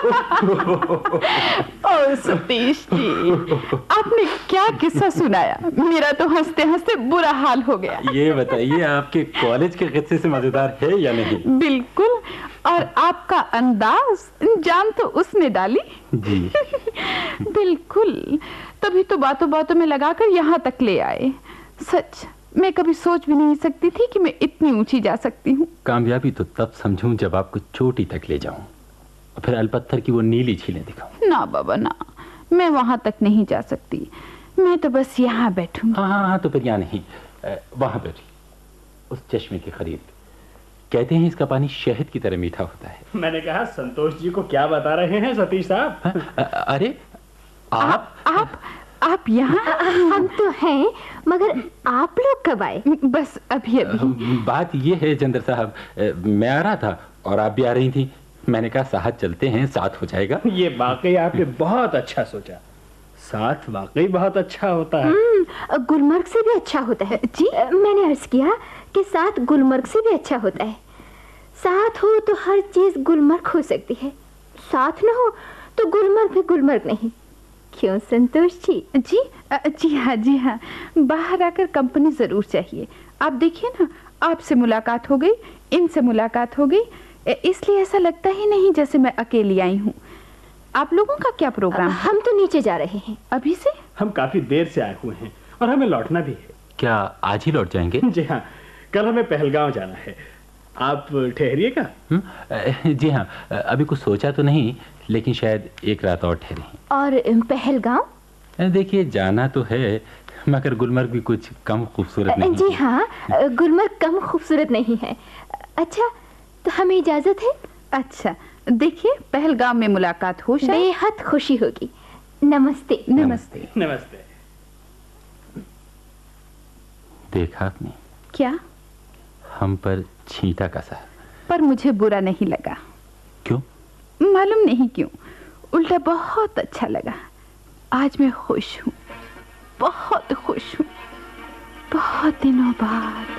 ओ सतीश जी, आपने क्या किस्सा सुनाया। मेरा तो हंसते हंसते बुरा हाल हो गया। ये बताइए, आपके कॉलेज के किस्से से मजेदार है या नहीं? बिल्कुल, और आपका अंदाज, जान तो उसने डाली जी। बिल्कुल, तभी तो बातों बातों में लगाकर यहाँ तक ले आए। सच, मैं कभी सोच भी नहीं सकती थी कि मैं इतनी ऊंची जा सकती हूँ। कामयाबी तो तब समझूं जब आपको चोटी तक ले जाऊं और फिर अलपत्थर की वो नीली झीलें दिखाऊं। ना बाबा ना, मैं वहां तक नहीं जा सकती। मैं तो बस यहाँ बैठूंगी। हाँ, तो फिर यहाँ नहीं, वहां बैठी, उस चश्मे के करीब। कहते हैं इसका पानी शहद की तरह मीठा होता है। मैंने कहा संतोष जी को क्या बता रहे हैं सतीश साहब? अरे आप यहाँ? हम तो हैं, मगर आप लोग कब आए? बस अभी। बात ये है चंद्र साहब, मैं आ रहा था और आप भी आ रही थी। मैंने कहा साथ चलते हैं, साथ हो जाएगा। ये वाकई आपने बहुत अच्छा सोचा। साथ वाकई बहुत अच्छा होता है। गुलमर्ग से भी अच्छा होता है जी। मैंने अर्ज किया कि साथ गुलमर्ग से भी अच्छा होता है। साथ हो तो हर चीज गुलमर्ग हो सकती है, साथ ना हो तो गुलमर्ग भी गुलमर्ग नहीं। क्यों संतोष जी? जी हाँ, बाहर आकर कंपनी जरूर चाहिए। आप देखिए ना, आपसे मुलाकात हो गई, इनसे मुलाकात हो गई, इसलिए ऐसा लगता ही नहीं जैसे मैं अकेली आई हूँ। आप लोगों का क्या प्रोग्राम? हम तो नीचे जा रहे हैं अभी से। हम काफी देर से आए हुए हैं और हमें लौटना भी है। क्या आज ही लौट जाएंगे? जी हाँ, कल हमें पहलगांव जाना है। आप ठहरिएगा? जी हाँ, अभी कुछ सोचा तो नहीं, लेकिन शायद एक रात और ठहरे। और पहलगांव? देखिए, जाना तो है, मगर गुलमर्ग भी कुछ कम खूबसूरत नहीं। जी हाँ, गुलमर्ग कम खूबसूरत नहीं है। अच्छा, तो हमें इजाजत है? अच्छा, देखिए पहलगाम में मुलाकात हो, बेहद खुशी होगी। नमस्ते। नमस्ते। नमस्ते। देखा आपने? क्या? हम पर छींटा कसा, पर मुझे बुरा नहीं लगा। क्यों? मालूम नहीं क्यों, उल्टा बहुत अच्छा लगा। आज मैं खुश हूँ, बहुत खुश हूँ, बहुत दिनों बाद।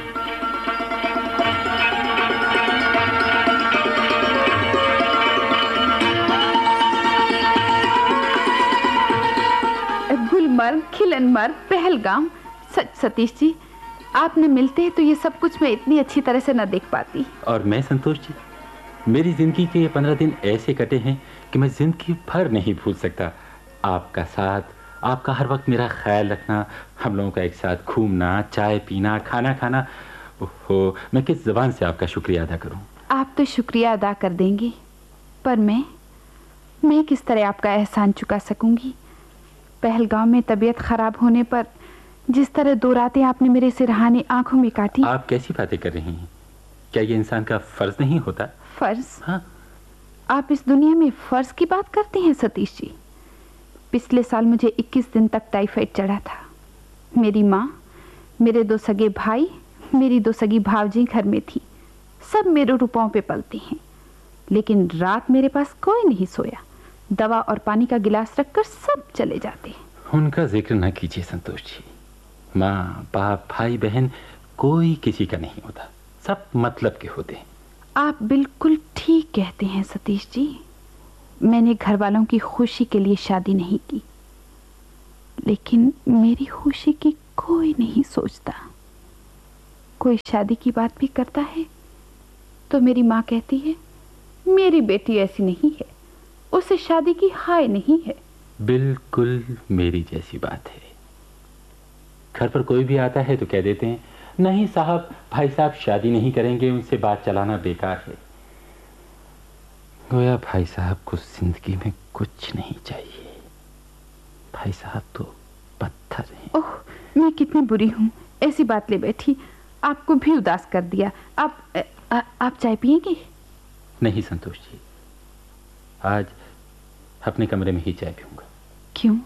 गुलमर्ग, खिलनमर्ग, पहलगाम। सच सतीश जी, आपने मिलते तो ये सब कुछ मैं इतनी अच्छी तरह से न देख पाती। और मैं संतोष जी, मेरी जिंदगी के ये 15 दिन ऐसे कटे हैं कि मैं जिंदगी भर नहीं भूल सकता। आपका साथ, आपका हर वक्त मेरा ख्याल रखना, हम लोगों का एक साथ घूमना, चाय पीना, खाना खाना। ओहो, मैं किस ज़बान से आपका शुक्रिया अदा करूं? आप तो शुक्रिया अदा कर देंगे, पर मैं किस तरह आपका एहसान चुका सकूंगी। पहलगाम में तबीयत खराब होने पर जिस तरह 2 रातें आपने मेरे सिरहाने आंखों में काटी। आप कैसी बातें कर रही हैं? क्या ये इंसान का फर्ज नहीं होता? फर्ज? हाँ। आप इस दुनिया में फर्ज की बात करते हैं सतीश जी। पिछले साल मुझे 21 दिन तक टाइफाइड चढ़ा था। मेरी माँ, मेरे 2 सगे भाई, मेरी 2 सगी भावजी घर में थी। सब मेरे रुपयों पे पलते हैं, लेकिन रात मेरे पास कोई नहीं सोया। दवा और पानी का गिलास रखकर सब चले जाते हैं। उनका जिक्र ना कीजिए संतोष जी। माँ बाप भाई बहन कोई किसी का नहीं होता, सब मतलब के होते हैं। आप बिल्कुल ठीक कहते हैं सतीश जी। मैंने घर वालों की खुशी के लिए शादी नहीं की, लेकिन मेरी खुशी की कोई नहीं सोचता। कोई शादी की बात भी करता है तो मेरी माँ कहती है, मेरी बेटी ऐसी नहीं है, उसे शादी की हाय नहीं है। बिल्कुल मेरी जैसी बात है। घर पर कोई भी आता है तो कह देते हैं, नहीं साहब, भाई साहब शादी नहीं करेंगे, उनसे बात चलाना बेकार है। गोया भाई साहब को जिंदगी में कुछ नहीं चाहिए। भाई साहब तो पत्थर हैं। ओह, मैं कितनी बुरी हूँ, ऐसी बात ले बैठी, आपको भी उदास कर दिया। आप चाय पिएंगे? नहीं संतोष जी, आज अपने कमरे में ही चाय पीऊंगा। क्यों?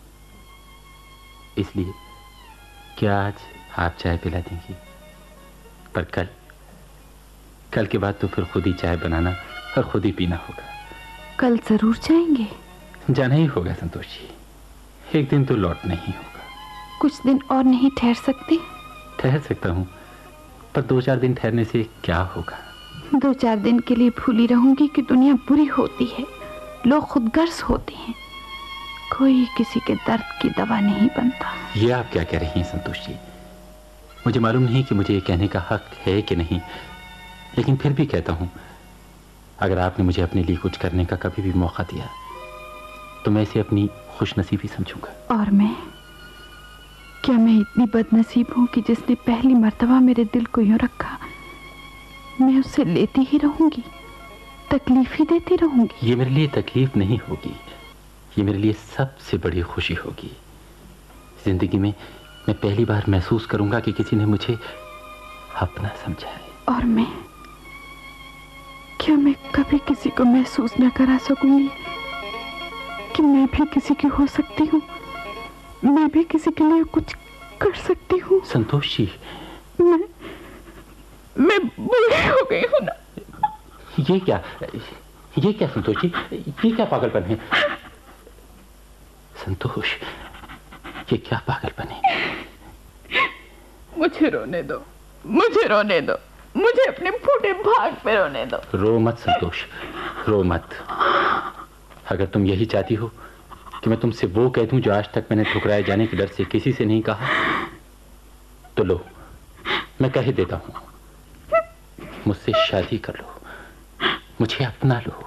इसलिए कि आज आप चाय पिला देंगी, पर कल के बाद तो फिर खुद ही चाय बनाना और खुद ही पीना होगा। कल जरूर जाएंगे? जाना ही होगा संतोष जी, एक दिन तो लौटना ही होगा। कुछ दिन और नहीं ठहर सकते? ठहर सकता हूँ, पर 2-4 दिन ठहरने से क्या होगा? 2-4 दिन के लिए भूली रहूंगी कि दुनिया बुरी होती है, लोग खुदगर्ज होते हैं, कोई किसी के दर्द की दवा नहीं बनता। ये आप क्या कह रही हैं संतोष जी? मुझे मालूम नहीं कि मुझे ये कहने का हक है कि नहीं, लेकिन फिर भी कहता हूं, अगर आपने मुझे अपने लिए कुछ करने का कभी भी मौका दिया तो मैं इसे अपनी खुशनसीबी समझूंगा। और मैं, क्या मैं इतनी बदनसीब हूं कि जिसने पहली मर्तबा मेरे दिल को यूं रखा, मैं उससे लेती ही रहूंगी, तकलीफ ही देती रहूंगी? ये मेरे लिए तकलीफ नहीं होगी, ये मेरे लिए सबसे बड़ी खुशी होगी। जिंदगी में मैं पहली बार महसूस करूंगा कि किसी ने मुझे अपना समझा है। और मैं, क्या मैं कभी किसी को महसूस न करा सकूंगी कि मैं भी किसी की हो सकती हूँ, मैं भी किसी के लिए कुछ कर सकती हूँ? संतोष जी, मैं बूढ़ी हो गई हूँ ना। ये क्या संतोष जी, ये क्या पागलपन है? संतोष, ये क्या पागलपन है? मुझे रोने दो, मुझे रोने दो, मुझे अपने फूटे भाग पे रोने दो। रो मत संतोष, रो मत। अगर तुम यही चाहती हो कि मैं तुमसे वो कह दूं जो आज तक मैंने ठुकराए जाने के डर से किसी से नहीं कहा, तो लो, मैं कह ही देता हूं, मुझसे शादी कर लो, मुझे अपना लो।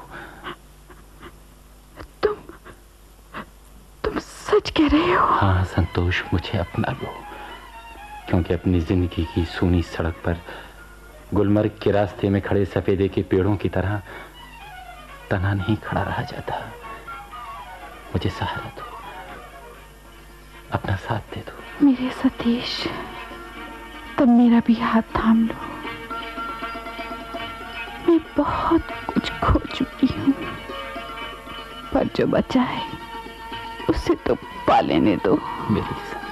तुम सच कह रहे हो? हाँ संतोष, मुझे अपना लो, क्योंकि अपनी जिंदगी की सूनी सड़क पर गुलमर्ग के रास्ते में खड़े सफेदे के पेड़ों की तरह तना नहीं खड़ा रहा जाता। मुझे सहारा दो, अपना साथ दे दो। मेरे सतीश, तब मेरा भी हाथ थाम लो। मैं बहुत कुछ खो चुकी हूँ, पर जो बचा है उसे तो पा लेने दो। मेरी